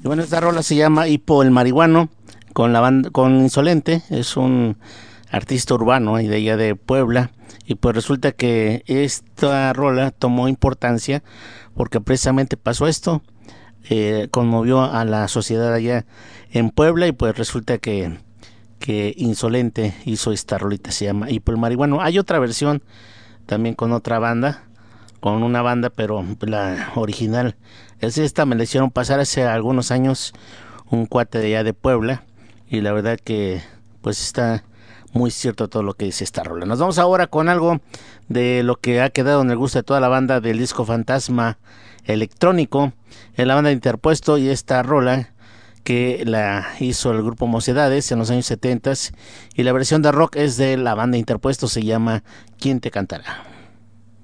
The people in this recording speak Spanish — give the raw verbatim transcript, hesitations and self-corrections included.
Y bueno, esta rola se llama Hipo el Marihuano, con la banda, con Insolente, es un artista urbano y de allá de Puebla. Y pues resulta que esta rola tomó importancia porque precisamente pasó esto, eh, conmovió a la sociedad allá en Puebla y pues resulta que, que Insolente hizo esta rolita, se llama Hipo el Marihuano. Hay otra versión también con otra banda, con una banda, pero la original es esta, me la hicieron pasar hace algunos años un cuate de allá de Puebla y la verdad que pues está muy cierto todo lo que dice esta rola. Nos vamos ahora con algo de lo que ha quedado en el gusto de toda la banda del disco Fantasma Electrónico, en la banda de Interpuesto, y esta rola que la hizo el grupo Mocedades en los años setenta y la versión de rock es de la banda Interpuesto, se llama ¿Quién te cantará?